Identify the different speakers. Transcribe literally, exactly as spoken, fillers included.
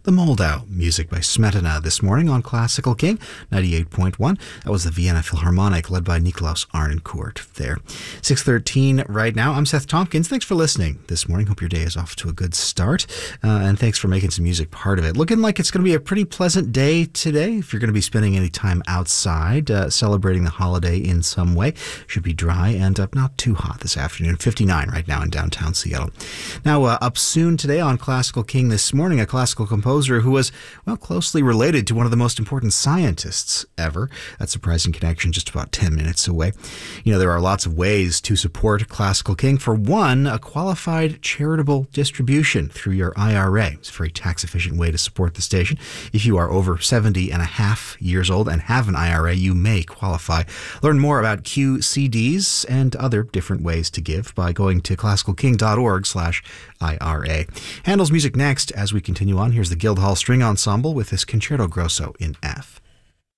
Speaker 1: The Moldau, music by Smetana this morning on Classical King ninety-eight point one. That was the Vienna Philharmonic led by Nikolaus Arnoncourt there. six thirteen right now. I'm Seth Tompkins. Thanks for listening this morning. Hope your day is off to a good start. Uh, and thanks for making some music part of it. Looking like it's going to be a pretty pleasant day today. If you're going to be spending any time outside, uh, celebrating the holiday in some way. Should be dry and uh, not too hot this afternoon. fifty-nine right now in downtown Seattle. Now, uh, up soon today on Classical King this morning, a classical composer who was, well, closely related to one of the most important scientists ever. That surprising connection just about ten minutes away. You know, there are lots of ways to support Classical King. For one, a qualified charitable distribution through your I R A. It's a very tax-efficient way to support the station. If you are over seventy and a half years old and have an I R A, you may qualify. Learn more about Q C Ds and other different ways to give by going to classicalking.org slash IRA. Handel's music next as we continue on. Here's the Guildhall String Ensemble with this Concerto Grosso in F.